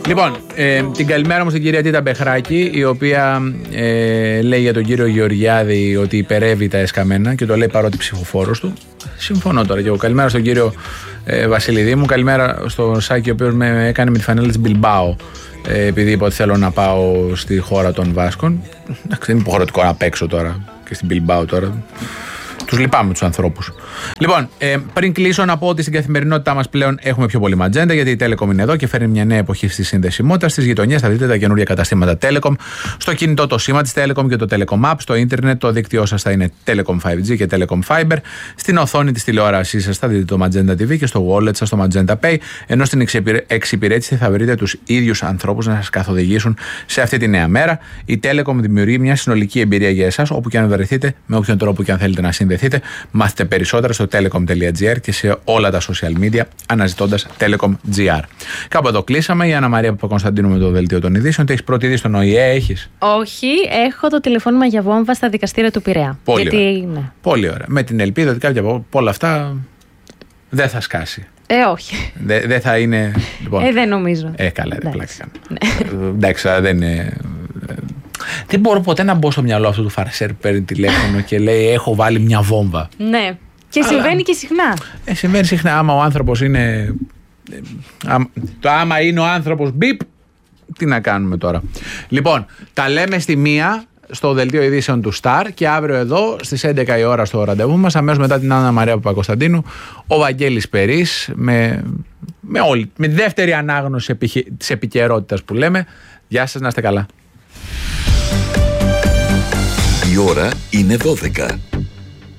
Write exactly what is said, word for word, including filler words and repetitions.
Λοιπόν, ε, την καλημέρα μου στην κυρία Τίτα Μπεχράκη, η οποία ε, λέει για τον κύριο Γεωργιάδη ότι υπερεύει τα εσκαμμένα και το λέει παρότι ψηφοφόρος του. Συμφωνώ τώρα και εγώ. Καλημέρα στον κύριο ε, Βασιλειδή μου. Καλημέρα στον Σάκη, ο οποίος με έκανε με τη φανέλα της Μπιλμπάο, ε, επειδή είπα ότι θέλω να πάω στη χώρα των Βάσκων. Δεν είναι υποχρεωτικό να παίξω τώρα και στην Μπιλμπάο τώρα. Τους λυπάμαι τους ανθρώπους. Λοιπόν, ε, πριν κλείσω να πω ότι στην καθημερινότητά μας πλέον έχουμε πιο πολύ ματζέντα, γιατί η Telecom είναι εδώ και φέρνει μια νέα εποχή στη συνδεσιμότητα. Στις γειτονιές θα δείτε τα καινούργια καταστήματα Telecom. Στο κινητό το σήμα της Telecom και το Telecom App. Στο ίντερνετ το δίκτυό σας θα είναι Telecom φάιβ τζι και Telecom Fiber. Στην οθόνη της τηλεόρασής σας θα δείτε το Magenta τι βι και στο wallet σας το Magenta Pay. Ενώ στην εξυπηρέτηση θα βρείτε τους ίδιους ανθρώπους να σας καθοδηγήσουν σε αυτή τη νέα μέρα. Η Telecom δημιουργεί μια συνολική εμπειρία για εσάς, όπου και αν βρεθείτε, με όποιον τρόπο και αν θέλετε να συνδεθείτε. Μάθετε περισσότερα στο telecom τελεία gr και σε όλα τα social media αναζητώντας Telecom τζι αρ. Κάπου εδώ κλείσαμε. Η Άννα Μαρία Παπακονσταντίνου με το δελτίο των ειδήσεων. Τι έχεις πρώτη είδηση στον Ο Η Ε, έχεις? Όχι, έχω το τηλεφώνημα για βόμβα στα δικαστήρια του Πειραιά. Πολύ, γιατί, ωραία. Ναι. Πολύ ωραία. Με την ελπίδα ότι κάποια από όλα αυτά δεν θα σκάσει. Ε, όχι. Δεν δε θα είναι. Λοιπόν, ε, δεν νομίζω. Ε, καλά, δεν πλάκα κάνω. Εντάξει, δεν είναι. Δεν μπορώ ποτέ να μπω στο μυαλό αυτού του φαρσέρ που παίρνει τηλέφωνο και λέει έχω βάλει μια βόμβα. Ναι. Και Αλλά συμβαίνει και συχνά. Ε, συμβαίνει συχνά. Άμα ο άνθρωπος είναι. Άμα, το άμα είναι ο άνθρωπος μπιπ, τι να κάνουμε τώρα. Λοιπόν, τα λέμε στη μία στο δελτίο ειδήσεων του Star και αύριο εδώ στις έντεκα η ώρα στο ραντεβού μας, αμέσως μετά την Άννα Μαρία Παπακονσταντίνου, ο Βαγγέλης Περής με, με, όλη, με δεύτερη ανάγνωση της επικαιρότητας που λέμε. Γεια σας, να είστε καλά. Η ώρα είναι δώδεκα.